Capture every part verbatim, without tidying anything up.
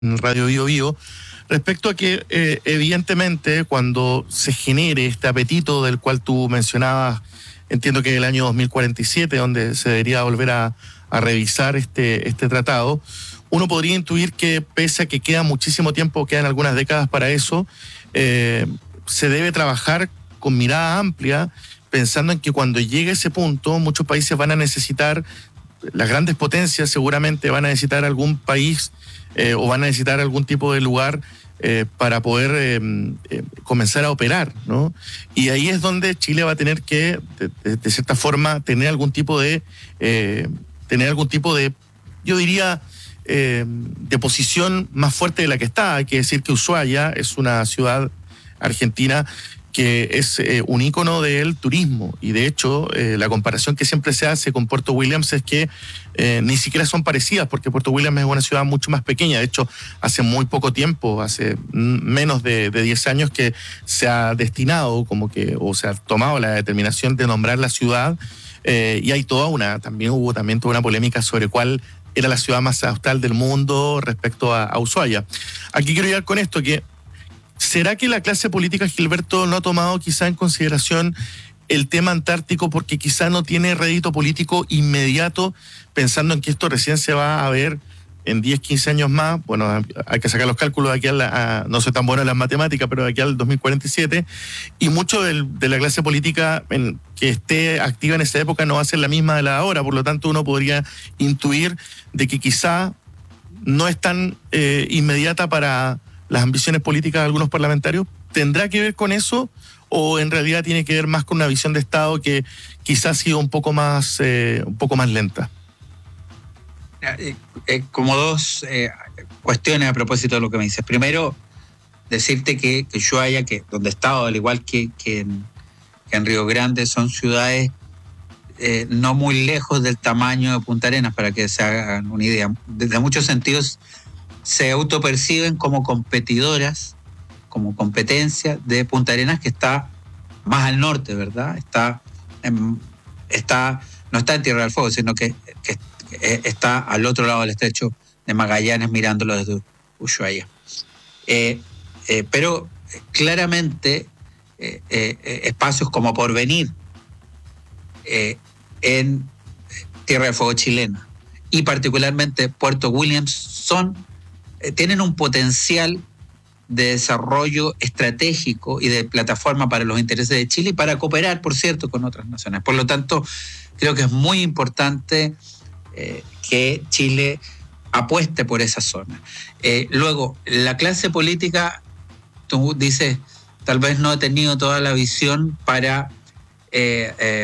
Radio Bio Bio, respecto a que eh, evidentemente cuando se genere este apetito del cual tú mencionabas, entiendo que el año dos mil cuarenta y siete, donde se debería volver a, a revisar este, este tratado, uno podría intuir que pese a que queda muchísimo tiempo, quedan algunas décadas para eso, eh, se debe trabajar con mirada amplia, pensando en que cuando llegue ese punto, muchos países van a necesitar, las grandes potencias seguramente van a necesitar algún país Eh, o van a necesitar algún tipo de lugar eh, para poder eh, eh, comenzar a operar, ¿no? Y ahí es donde Chile va a tener que, de, de, de cierta forma, tener algún tipo de, eh, tener algún tipo de, yo diría, eh, de posición más fuerte de la que está. Hay que decir que Ushuaia es una ciudad argentina que es eh, un ícono del turismo, y de hecho eh, la comparación que siempre se hace con Puerto Williams es que eh, ni siquiera son parecidas, porque Puerto Williams es una ciudad mucho más pequeña. De hecho, hace muy poco tiempo, hace menos de, de diez años que se ha destinado como que, o se ha tomado la determinación de nombrar la ciudad, eh, y hay toda una, también hubo también toda una polémica sobre cuál era la ciudad más austral del mundo respecto a, a Ushuaia. Aquí quiero llegar con esto, que ¿será que la clase política, Gilberto, no ha tomado quizá en consideración el tema antártico porque quizá no tiene rédito político inmediato, pensando en que esto recién se va a ver en diez, quince años más? Bueno, hay que sacar los cálculos de aquí a, la, a no soy tan bueno en las matemáticas, pero de aquí al dos mil cuarenta y siete, y mucho del, de la clase política en, que esté activa en esa época no va a ser la misma de la de ahora. Por lo tanto, uno podría intuir de que quizá no es tan eh, inmediata para las ambiciones políticas de algunos parlamentarios. ¿Tendrá que ver con eso o en realidad tiene que ver más con una visión de Estado que quizás ha sido un poco más, eh, un poco más lenta? Eh, eh, como dos eh, cuestiones a propósito de lo que me dices. Primero, decirte que, que Ushuaia, que donde he estado, al igual que, que, en, que en Río Grande, son ciudades eh, no muy lejos del tamaño de Punta Arenas, para que se hagan una idea. Desde muchos sentidos se autoperciben como competidoras, como competencia de Punta Arenas, que está más al norte, ¿verdad? Está, en, está no está en Tierra del Fuego, sino que, que está al otro lado del estrecho de Magallanes, mirándolo desde Ushuaia. Eh, eh, pero claramente eh, eh, espacios como Porvenir eh, en Tierra del Fuego chilena y particularmente Puerto Williams son tienen un potencial de desarrollo estratégico y de plataforma para los intereses de Chile y para cooperar, por cierto, con otras naciones. Por lo tanto, creo que es muy importante eh, que Chile apueste por esa zona. Eh, luego, la clase política, tú dices, tal vez no ha tenido toda la visión para eh, eh,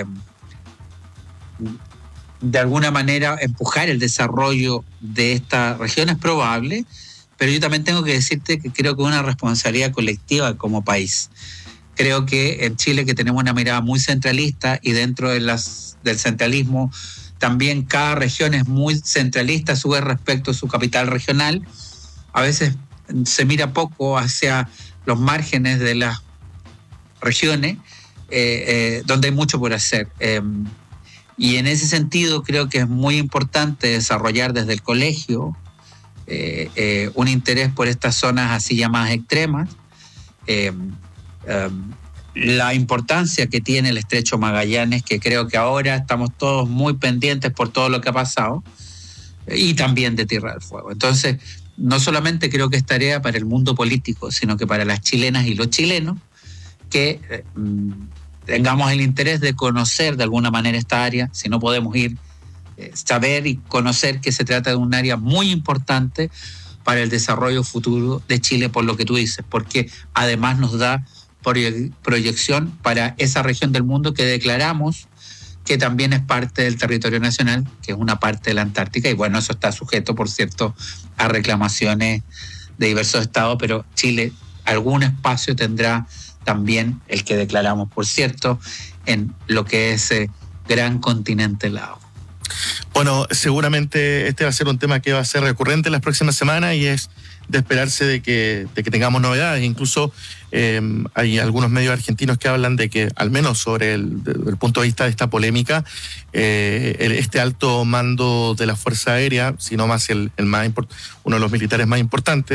de alguna manera empujar el desarrollo de esta región. Es probable, pero yo también tengo que decirte que creo que es una responsabilidad colectiva como país. Creo que en Chile, que tenemos una mirada muy centralista, y dentro de las, del centralismo también cada región es muy centralista a su vez respecto a su capital regional, a veces se mira poco hacia los márgenes de las regiones eh, eh, donde hay mucho por hacer. Eh, y en ese sentido creo que es muy importante desarrollar desde el colegio Eh, eh, un interés por estas zonas así llamadas extremas, eh, eh, la importancia que tiene el estrecho Magallanes, que creo que ahora estamos todos muy pendientes por todo lo que ha pasado, y también de Tierra del Fuego. Entonces, no solamente creo que es tarea para el mundo político, sino que para las chilenas y los chilenos, que eh, tengamos el interés de conocer de alguna manera esta área. Si no podemos ir, saber y conocer que se trata de un área muy importante para el desarrollo futuro de Chile, por lo que tú dices, porque además nos da proyección para esa región del mundo que declaramos que también es parte del territorio nacional, que es una parte de la Antártica, y bueno, eso está sujeto, por cierto, a reclamaciones de diversos estados, pero Chile algún espacio tendrá también, el que declaramos, por cierto, en lo que es eh, gran continente helado. Bueno, seguramente este va a ser un tema que va a ser recurrente en las próximas semanas, y es de esperarse de que, de que tengamos novedades. Incluso eh, hay algunos medios argentinos que hablan de que, al menos sobre el, de, el punto de vista de esta polémica, eh, el, este alto mando de la Fuerza Aérea, si no más el, el más import- uno de los militares más importantes,